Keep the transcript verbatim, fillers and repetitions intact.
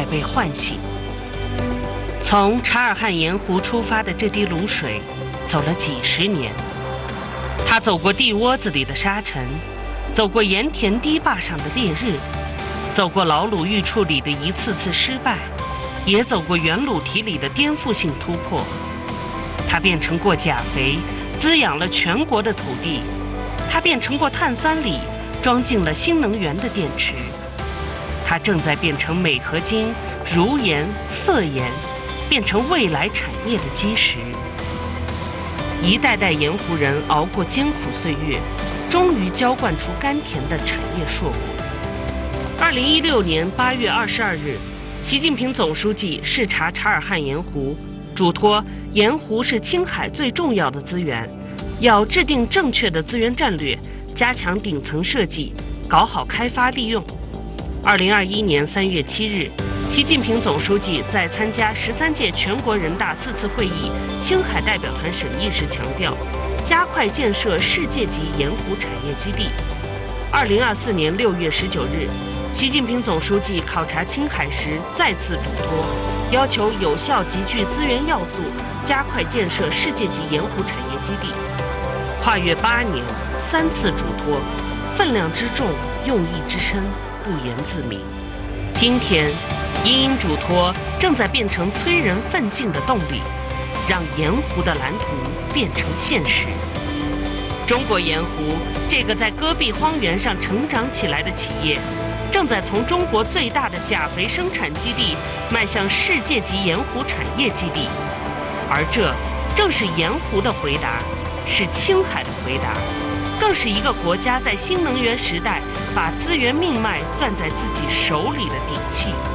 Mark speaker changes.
Speaker 1: 在被唤醒。从察尔汗盐湖出发的这滴卤水，走了几十年。它走过地窝子里的沙尘，走过盐田堤坝上的烈日，走过老卤育处里的一次次失败，也走过原卤体里的颠覆性突破。它变成过钾肥，滋养了全国的土地；它变成过碳酸锂，装进了新能源的电池；它正在变成镁合金、儒盐、色盐，变成未来产业的基石。一代代盐湖人熬过艰苦岁月，终于浇灌出甘甜的产业硕果。二零一六年八月二十二日，习近平总书记视察察尔汗盐湖，嘱托盐湖是青海最重要的资源，要制定正确的资源战略，加强顶层设计，搞好开发利用。二零二一年三月七日，习近平总书记在参加十三届全国人大四次会议青海代表团审议时强调，加快建设世界级盐湖产业基地。二零二四年六月十九日，习近平总书记考察青海时再次嘱托，要求有效集聚资源要素，加快建设世界级盐湖产业基地。跨越八年，三次嘱托，分量之重，用意之深，不言自明。今天，殷殷嘱托正在变成催人奋进的动力，让盐湖的蓝图变成现实。中国盐湖这个在戈壁荒原上成长起来的企业，正在从中国最大的钾肥生产基地迈向世界级盐湖产业基地，而这正是盐湖的回答，是青海的回答，更是一个国家在新能源时代把资源命脉攥在自己手里的底气。